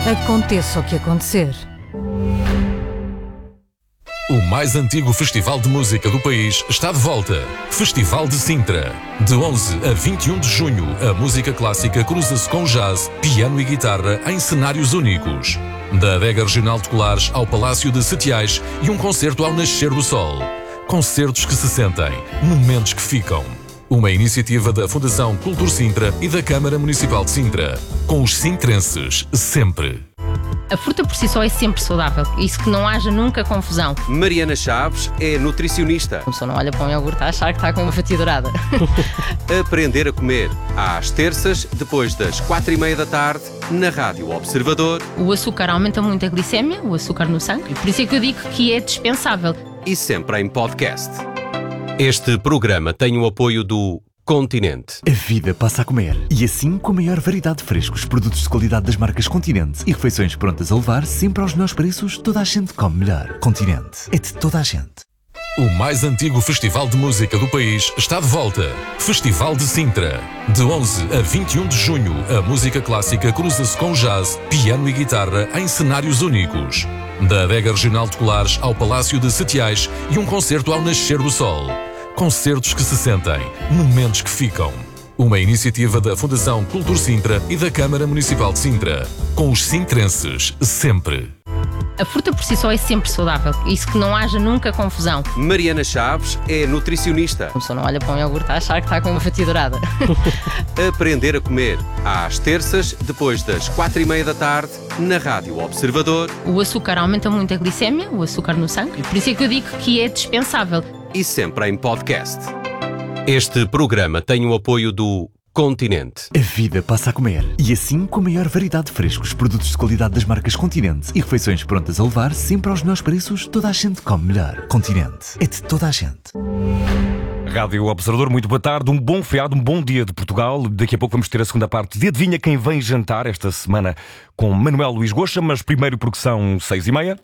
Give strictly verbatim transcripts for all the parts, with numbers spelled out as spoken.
Aconteça o que acontecer. O mais antigo festival de música do país está de volta. Festival de Sintra. De onze a vinte e um de junho, a música clássica cruza-se com jazz, piano e guitarra em cenários únicos. Da adega regional de Colares ao Palácio de Setiais e um concerto ao nascer do sol. Concertos que se sentem, momentos que ficam. Uma iniciativa da Fundação Cultur Sintra e da Câmara Municipal de Sintra. Com os sintrenses, sempre. A fruta por si só é sempre saudável, isso que não haja nunca confusão. Mariana Chaves é nutricionista. A pessoa não olha para um iogurte a achar que está com uma fatia dourada. Aprender a comer, às terças, depois das quatro e meia da tarde, na Rádio Observador. O açúcar aumenta muito a glicémia, o açúcar no sangue, por isso é que eu digo que é dispensável. E sempre em podcast. Este programa tem o apoio do Continente. A vida passa a comer. E assim, com a maior variedade de frescos, produtos de qualidade das marcas Continente e refeições prontas a levar, sempre aos melhores preços, toda a gente come melhor. Continente. É de toda a gente. O mais antigo festival de música do país está de volta. Festival de Sintra. De onze a vinte e um de junho, a música clássica cruza-se com jazz, piano e guitarra em cenários únicos. Da adega regional de Colares ao Palácio de Setiais e um concerto ao nascer do sol. Concertos que se sentem, momentos que ficam. Uma iniciativa da Fundação Cultur Sintra e da Câmara Municipal de Sintra. Com os sintrenses, sempre. A fruta por si só é sempre saudável, isso que não haja nunca confusão. Mariana Chaves é nutricionista. A pessoa não olha para um iogurte a achar que está com uma fatia dourada. Aprender a comer, às terças, depois das quatro e meia da tarde, na Rádio Observador. O açúcar aumenta muito a glicémia, o açúcar no sangue, por isso é que eu digo que é dispensável. E sempre em podcast. Este programa tem o apoio do Continente. A vida passa a comer. E assim, com a maior variedade de frescos, produtos de qualidade das marcas Continente e refeições prontas a levar, sempre aos melhores preços, toda a gente come melhor. Continente. É de toda a gente. Rádio Observador, muito boa tarde, um bom feriado, um bom dia de Portugal. Daqui a pouco vamos ter a segunda parte de Adivinha Quem Vem Jantar, esta semana com Manuel Luís Goxa, mas primeiro porque são seis e meia.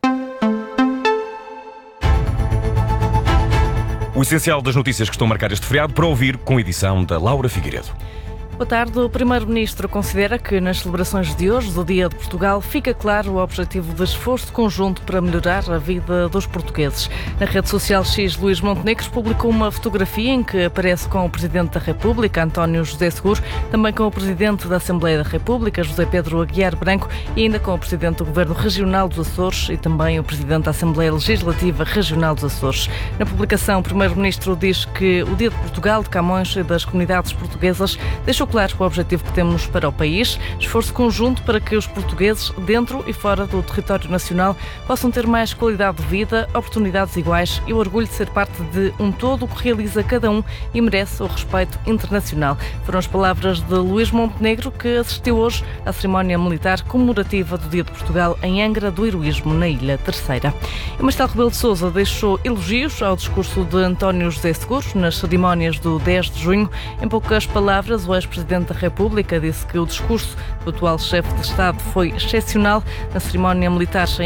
O essencial das notícias que estão a marcar este feriado para ouvir com a edição da Laura Figueiredo. Boa tarde. O Primeiro-Ministro considera que nas celebrações de hoje, do Dia de Portugal, fica claro o objetivo de esforço conjunto para melhorar a vida dos portugueses. Na rede social X, Luís Montenegro publicou uma fotografia em que aparece com o Presidente da República, António José Seguro, também com o Presidente da Assembleia da República, José Pedro Aguiar Branco, e ainda com o Presidente do Governo Regional dos Açores e também o Presidente da Assembleia Legislativa Regional dos Açores. Na publicação, o Primeiro-Ministro diz que o Dia de Portugal, de Camões e das comunidades portuguesas deixou claro o objetivo que temos para o país, esforço conjunto para que os portugueses, dentro e fora do território nacional, possam ter mais qualidade de vida, oportunidades iguais e o orgulho de ser parte de um todo que realiza cada um e merece o respeito internacional. Foram as palavras de Luís Montenegro, que assistiu hoje à cerimónia militar comemorativa do Dia de Portugal em Angra do Heroísmo, na Ilha Terceira. E Marcelo Rebelo de Sousa deixou elogios ao discurso de António José Seguro nas cerimónias do dez de junho. Em poucas palavras, o ex-presidente da República disse que o discurso do atual chefe de Estado foi excepcional na cerimónia militar em